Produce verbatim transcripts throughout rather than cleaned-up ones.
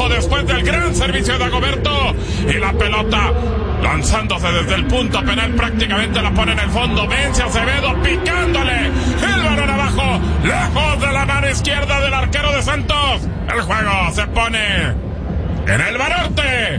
abajo después del gran servicio de Dagoberto. Y la pelota lanzándose desde el punto penal, prácticamente la pone en el fondo. Vence Acevedo picándole el balón abajo, lejos de la mano izquierda del arquero de Santos. El juego se pone en el Banorte.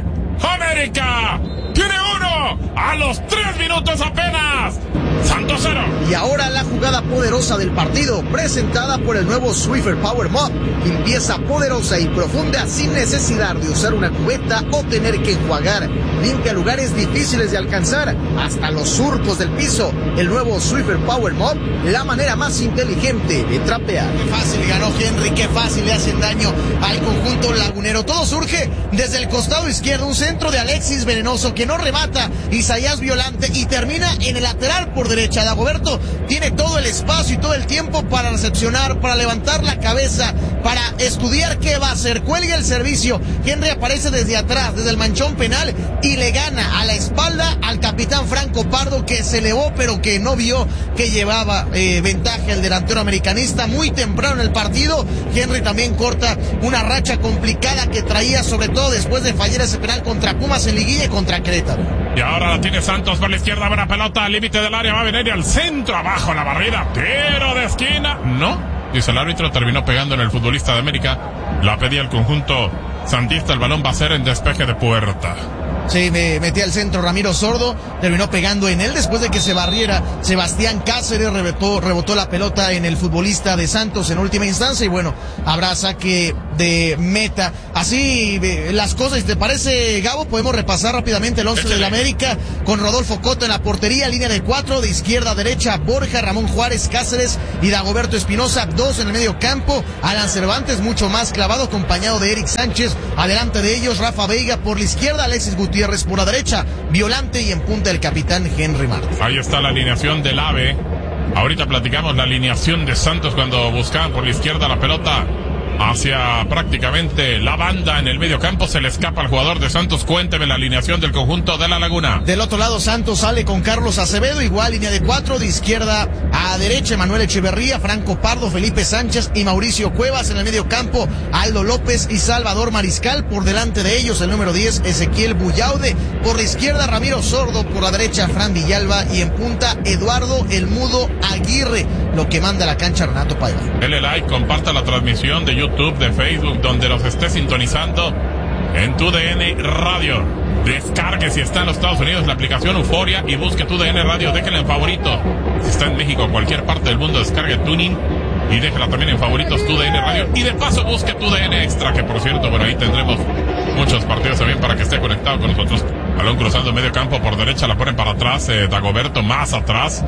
América tiene uno a los tres minutos apenas. Santos cero. Y ahora la jugada poderosa del partido, presentada por el nuevo Swiffer Power Mop. Limpieza poderosa y profunda sin necesidad de usar una cubeta o tener que enjuagar. Limpia lugares difíciles de alcanzar, hasta los surcos del piso. El nuevo Swiffer Power Mop, la manera más inteligente de trapear. Qué fácil ganó Henry, qué fácil le hacen daño al conjunto lagunero. Todo surge desde el costado izquierdo, un centro de Alexis Venenoso que no remata Isaías Violante y termina en el lateral por derecha. Dagoberto tiene todo el espacio y todo el tiempo para recepcionar, para levantar la cabeza, para estudiar qué va a hacer. Cuelga el servicio. Henry aparece desde atrás, desde el manchón penal, y le gana a la espalda al capitán Franco Pardo, que se elevó pero que no vio que llevaba eh, ventaja el delantero americanista. Muy temprano en el partido, Henry también corta una racha complicada que traía, sobre todo después de fallar ese penal contra Pumas en liguilla y contra Querétaro. Y ahora la tiene Santos por la izquierda, buena pelota al límite del área, va a venir al centro, abajo la barrida, tiro de esquina, no, dice el árbitro, terminó pegando en el futbolista de América, la pedía el conjunto santista, el balón va a ser en despeje de puerta. Sí, me metí al centro Ramiro Sordo, terminó pegando en él después de que se barriera Sebastián Cáceres, rebotó, rebotó la pelota en el futbolista de Santos en última instancia y bueno, habrá saque de meta. Así eh, las cosas, si te parece, Gabo, podemos repasar rápidamente el once del América con Rodolfo Cota en la portería, línea de cuatro, de izquierda a derecha, Borja, Ramón Juárez, Cáceres y Dagoberto Espinosa, dos en el medio campo, Alan Cervantes mucho más clavado, acompañado de Eric Sánchez, adelante de ellos Rafa Veiga por la izquierda, Alexis Gutiérrez por la derecha, Violante y en punta el capitán Henry Martín. Ahí está la alineación del AVE. Ahorita platicamos la alineación de Santos cuando buscaban por la izquierda la pelota hacia prácticamente la banda en el medio campo, se le escapa al jugador de Santos. Cuénteme la alineación del conjunto de La Laguna. Del otro lado Santos sale con Carlos Acevedo, igual línea de cuatro, de izquierda a derecha Manuel Echeverría, Franco Pardo, Felipe Sánchez y Mauricio Cuevas. En el medio campo Aldo López y Salvador Mariscal, por delante de ellos el número diez Ezequiel Bullaude, por la izquierda Ramiro Sordo, por la derecha Fran Villalba y en punta Eduardo El Mudo Aguirre. Lo que manda la cancha Renato Paiva. Dele like, comparta la transmisión de YouTube, de Facebook, donde los esté sintonizando en Tu D N Radio. Descargue si está en los Estados Unidos la aplicación Euforia y busque Tu D N Radio, déjela en favorito. Si está en México o cualquier parte del mundo, descargue Tuning y déjela también en favoritos Tu D N Radio. Y de paso busque Tu D N Extra, que por cierto, bueno, ahí tendremos muchos partidos también para que esté conectado con nosotros. Balón cruzando medio campo por derecha, la ponen para atrás, eh, Dagoberto más atrás.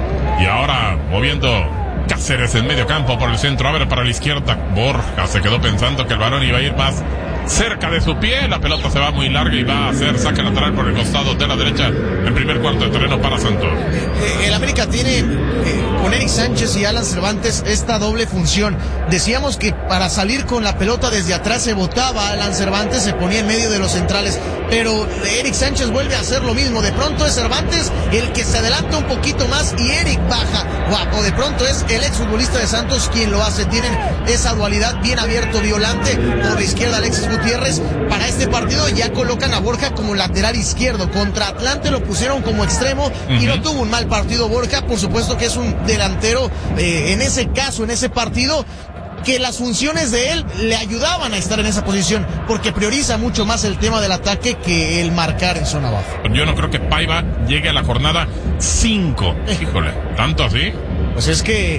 Y ahora moviendo Cáceres en medio campo por el centro, a ver para la izquierda, Borja se quedó pensando que el balón iba a ir más cerca de su pie, la pelota se va muy larga y va a hacer saque lateral por el costado de la derecha en primer cuarto de terreno para Santos. Eh, el América tiene eh, con Eric Sánchez y Alan Cervantes esta doble función. Decíamos que para salir con la pelota desde atrás se botaba Alan Cervantes, se ponía en medio de los centrales, pero Eric Sánchez vuelve a hacer lo mismo. De pronto es Cervantes el que se adelanta un poquito más y Eric baja, o de pronto es el exfutbolista de Santos quien lo hace. Tienen esa dualidad bien abierto, Violante por la izquierda, Alexis Gutiérrez. Para este partido ya colocan a Borja como lateral izquierdo. Contra Atlante lo pusieron como extremo uh-huh. y no tuvo un mal partido Borja. Por supuesto que es un delantero eh, en ese caso, en ese partido, que las funciones de él le ayudaban a estar en esa posición, porque prioriza mucho más el tema del ataque que el marcar en zona baja. Yo no creo que Paiva llegue a la jornada cinco. Híjole, ¿tanto así? Pues es que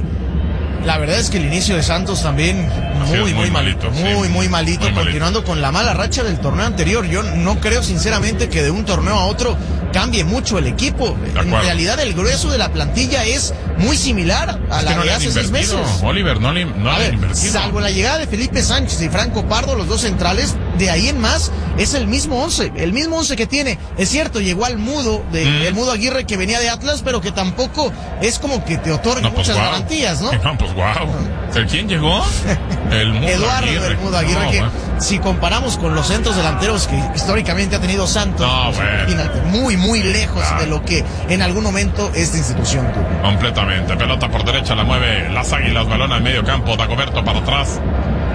la verdad es que el inicio de Santos también muy, muy, muy malito, malito muy, muy malito, muy continuando malito. Con la mala racha del torneo anterior. Yo no creo sinceramente que de un torneo a otro cambie mucho el equipo. En realidad el grueso de la plantilla es muy similar a es la que no de hace seis meses. Oliver, no le no a ver, invertido. Salvo la llegada de Felipe Sánchez y Franco Pardo, los dos centrales, de ahí en más es el mismo once, el mismo once que tiene. Es cierto, llegó al Mudo, de, mm. el Mudo Aguirre que venía de Atlas, pero que tampoco es como que te otorga no, pues, muchas wow. garantías, ¿no? No, pues wow. ¿El quién llegó? El Mudo Eduardo Aguirre. del Mudo Aguirre, no, que bueno. si comparamos con los centros delanteros que históricamente ha tenido Santos, no, pues, bueno. imagínate, muy, muy lejos ah. de lo que en algún momento esta institución tuvo. Completamente. Pelota por derecha, la mueve las Águilas, balón al medio campo, Dagoberto para atrás.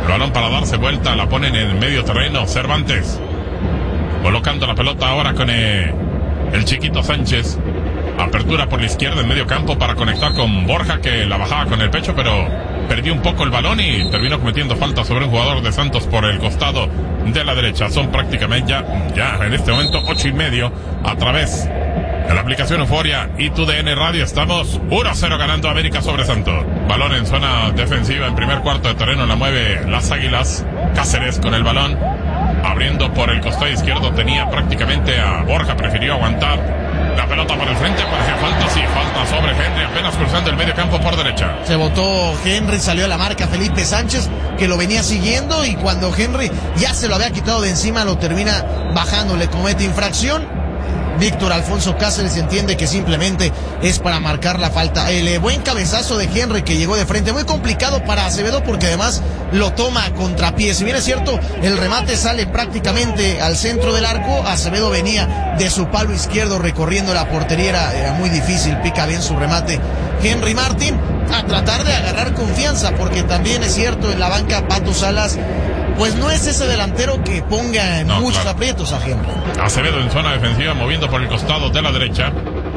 balón para darse vuelta, la ponen en el medio terreno. Cervantes colocando la pelota ahora con eh, el chiquito Sánchez. Apertura por la izquierda en medio campo para conectar con Borja, que la bajaba con el pecho, pero perdió un poco el balón y terminó cometiendo falta sobre un jugador de Santos por el costado de la derecha. Son prácticamente ya, ya en este momento ocho y medio a través de la aplicación Euforia y tu D N Radio. Estamos uno a cero ganando América sobre Santos. Balón en zona defensiva en primer cuarto de terreno, la mueve las Águilas. Cáceres con el balón, abriendo por el costado izquierdo, tenía prácticamente a Borja, prefirió aguantar la pelota por el frente, parecía falta, sí, falta sobre Henry, apenas cruzando el medio campo por derecha. Se botó Henry, salió a la marca Felipe Sánchez, que lo venía siguiendo, y cuando Henry ya se lo había quitado de encima, lo termina bajando, le comete infracción. Víctor Alfonso Cáceres entiende que simplemente es para marcar la falta. El eh, buen cabezazo de Henry que llegó de frente, muy complicado para Acevedo porque además lo toma a contrapié. Si bien es cierto, el remate sale prácticamente al centro del arco, Acevedo venía de su palo izquierdo recorriendo la portería, era, era muy difícil, pica bien su remate Henry Martin, a tratar de agarrar confianza, porque también es cierto, en la banca Pato Salas pues no es ese delantero que ponga en no, muchos claro. aprietos a Henry. Acevedo en zona defensiva, moviendo por el costado de la derecha.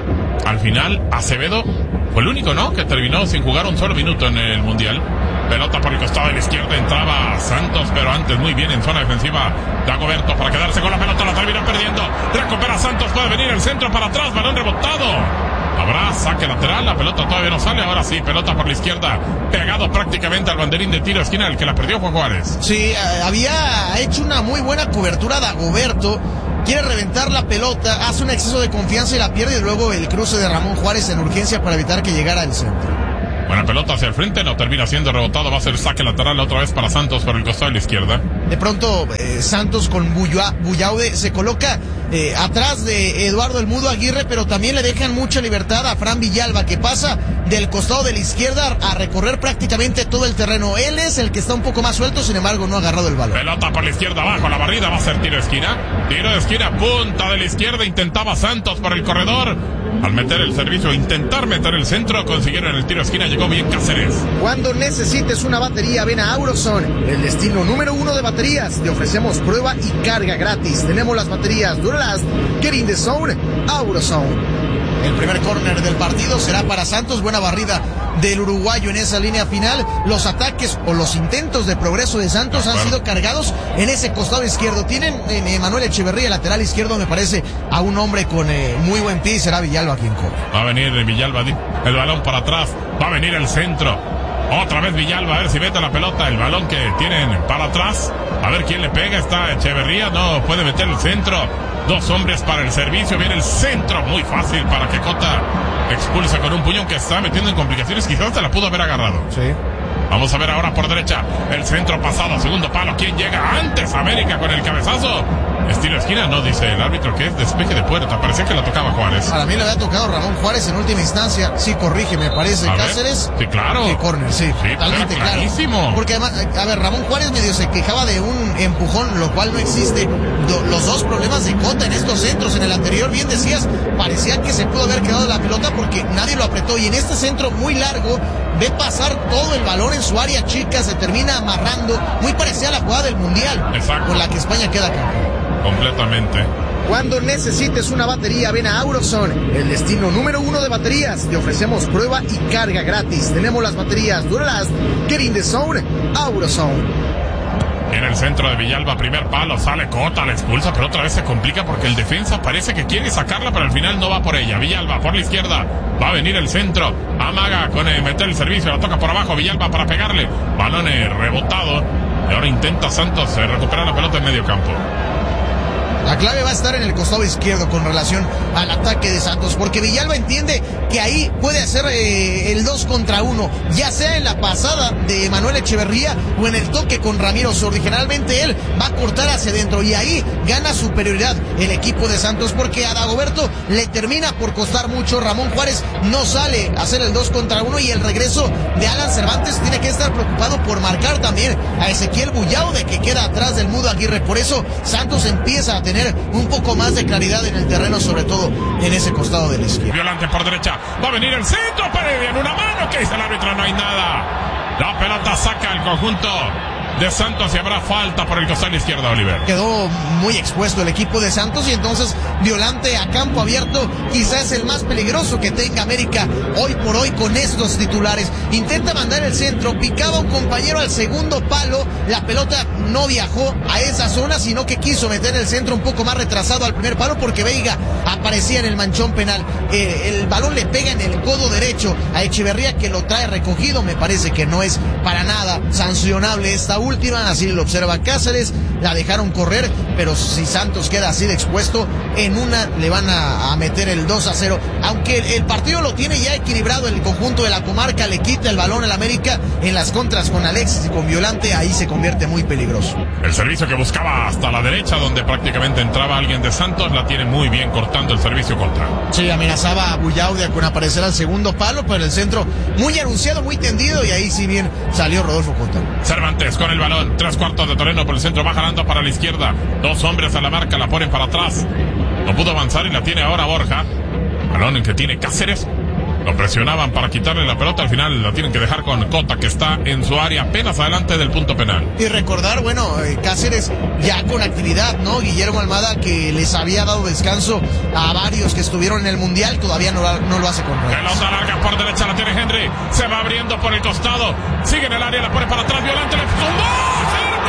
Al final, Acevedo fue el único, ¿no?, que terminó sin jugar un solo minuto en el Mundial. Pelota por el costado de la izquierda, entraba Santos, pero antes muy bien en zona defensiva Dagoberto para quedarse con la pelota, la termina perdiendo. Recupera Santos, puede venir el centro para atrás, balón rebotado. Habrá saque lateral, la pelota todavía no sale, ahora sí, pelota por la izquierda, pegado prácticamente al banderín de tiro de esquina, el que la perdió fue Juárez. Sí, eh, había hecho una muy buena cobertura Dagoberto, quiere reventar la pelota, hace un exceso de confianza y la pierde, y luego el cruce de Ramón Juárez en urgencia para evitar que llegara al centro. Buena pelota hacia el frente, no termina siendo rebotado, va a ser saque lateral otra vez para Santos por el costado de la izquierda. De pronto eh, Santos con Bulla, Bullaude se coloca eh, atrás de Eduardo El Mudo Aguirre, pero también le dejan mucha libertad a Fran Villalba, que pasa del costado de la izquierda a recorrer prácticamente todo el terreno. Él es el que está un poco más suelto, sin embargo no ha agarrado el balón. Pelota por la izquierda abajo, la barrida, va a ser tiro de esquina. Tiro de esquina, punta de la izquierda, intentaba Santos por el corredor. Al meter el servicio, intentar meter el centro, consiguieron el tiro de esquina, llegó bien Cáceres. Cuando necesites una batería, ven a Auroson, el destino número uno de baterías. Te ofrecemos prueba y carga gratis. Tenemos las baterías Duralast, Get in the Zone, Auroson. El primer córner del partido será para Santos, buena barrida del uruguayo en esa línea final. Los ataques o los intentos de progreso de Santos han sido cargados en ese costado izquierdo. Tienen en eh, Manuel Echeverría, lateral izquierdo, me parece, a un hombre con eh, muy buen pie, y será Villalba quien corre. Va a venir Villalba, el balón para atrás, va a venir el centro. Otra vez Villalba, a ver si mete la pelota, el balón que tienen para atrás, a ver quién le pega, está Echeverría, no puede meter el centro. Dos hombres para el servicio, viene el centro, muy fácil para que Cota expulsa con un puño que está metiendo en complicaciones, quizás hasta la pudo haber agarrado. Sí. Vamos a ver ahora por derecha, el centro pasado, segundo palo, ¿quién llega antes? América con el cabezazo. Estilo esquina, no, dice el árbitro que es despeje de puerta, parecía que la tocaba Juárez. Para mí le había tocado Ramón Juárez en última instancia, sí, corrige, me parece, a Cáceres. Ver, sí, claro. Que córner, sí, sí, totalmente claro. Clarísimo. Porque además, a ver, Ramón Juárez medio se quejaba de un empujón, lo cual no existe. Do, los dos problemas de Cota en estos centros, en el anterior, bien decías, parecía que se pudo haber quedado la pelota porque nadie lo apretó, y en este centro muy largo, ve pasar todo el balón en su área chica, se termina amarrando, muy parecida a la jugada del Mundial. Exacto. Con la que España queda campeón. Completamente. Cuando necesites una batería, ven a Auroson, el destino número uno de baterías. Te ofrecemos prueba y carga gratis. Tenemos las baterías Duralast, Get in the Zone, Auroson. En el centro de Villalba, primer palo, sale Cota, la expulsa, pero otra vez se complica porque el defensa parece que quiere sacarla, pero al final no va por ella. Villalba por la izquierda, va a venir el centro, amaga con eh, meter el servicio, la toca por abajo, Villalba para pegarle, balón eh, rebotado, y ahora intenta Santos eh, recuperar la pelota en medio campo. La clave va a estar en el costado izquierdo con relación al ataque de Santos, porque Villalba entiende que ahí puede hacer eh, el dos contra uno, ya sea en la pasada de Manuel Echeverría o en el toque con Ramiro Sordi. Generalmente él va a cortar hacia adentro y ahí gana superioridad el equipo de Santos, porque a Dagoberto le termina por costar mucho. Ramón Juárez no sale a hacer el dos contra uno, y el regreso de Alan Cervantes tiene que estar preocupado por marcar también a Ezequiel Bullaude, que queda atrás del Mudo Aguirre. Por eso Santos empieza a tener un poco más de claridad en el terreno, sobre todo en ese costado de la izquierda. Violante por derecha, va a venir el centro, pero en una mano que dice el árbitro, no hay nada. La pelota saca el conjunto de Santos y habrá falta por el costado izquierdo, Oliver. Quedó muy expuesto el equipo de Santos y entonces Violante a campo abierto quizás es el más peligroso que tenga América hoy por hoy con estos titulares. Intenta mandar el centro, picaba un compañero al segundo palo, la pelota no viajó a esa zona, sino que quiso meter el centro un poco más retrasado al primer palo porque Veiga aparecía en el manchón penal. Eh, el balón le pega en el codo derecho a Echeverría, que lo trae recogido. Me parece que no es para nada sancionable esta última, así lo observa Cáceres. La dejaron correr, pero si Santos queda así de expuesto, en una le van a, a meter el dos a cero. Aunque el, el partido lo tiene ya equilibrado el conjunto de la comarca, le quita el balón al América en las contras con Alexis y con Violante, ahí se convierte muy peligroso. El servicio que buscaba hasta la derecha, donde prácticamente entraba alguien de Santos, la tiene muy bien cortando el servicio contra. Sí, amenazaba a Buyaudia con aparecer al segundo palo, pero el centro muy anunciado, muy tendido, y ahí sí bien salió Rodolfo Cota. Cervantes con el balón, tres cuartos de terreno por el centro, va jalando para la izquierda, dos hombres a la marca, la ponen para atrás, no pudo avanzar y la tiene ahora Borja. Balón en que tiene Cáceres, lo presionaban para quitarle la pelota, al final la tienen que dejar con Cota, que está en su área apenas adelante del punto penal. Y recordar, bueno, eh, Cáceres ya con actividad, ¿no? Guillermo Almada, que les había dado descanso a varios que estuvieron en el Mundial, todavía no, no lo hace con Reyes. Pelota larga por derecha, la tiene Henry, se va abriendo por el costado, sigue en el área, la pone para atrás, Violante, le zumbó,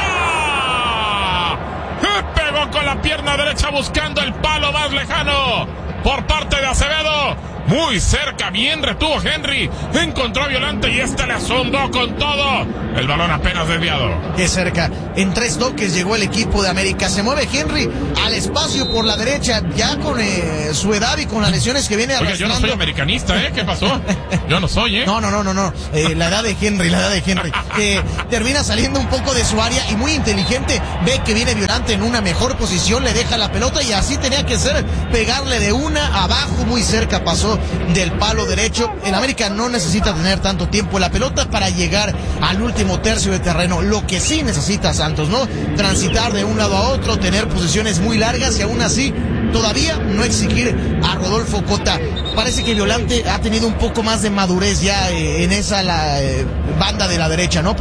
cerca, pegó con la pierna derecha buscando el palo más lejano por parte de Acevedo. Muy cerca, bien retuvo Henry, encontró a Violante y este le zumbó con todo. El balón apenas desviado. Qué cerca, en tres toques llegó el equipo de América. Se mueve Henry al espacio por la derecha, ya con eh, su edad y con las lesiones que viene arrastrando. Oiga, yo no soy americanista, ¿eh? ¿Qué pasó? Yo no soy, ¿eh? No, no, no, no, no. Eh, la edad de Henry, la edad de Henry. Eh, termina saliendo un poco de su área y muy inteligente. Ve que viene Violante en una mejor posición, le deja la pelota y así tenía que ser, pegarle de una abajo, muy cerca pasó del palo derecho. El América no necesita tener tanto tiempo la pelota para llegar al último tercio de terreno. Lo que sí necesita Santos, ¿no? Transitar de un lado a otro, tener posiciones muy largas y aún así todavía no exigir a Rodolfo Cota. Parece que Violante ha tenido un poco más de madurez ya eh, en esa la, eh, banda de la derecha, ¿no?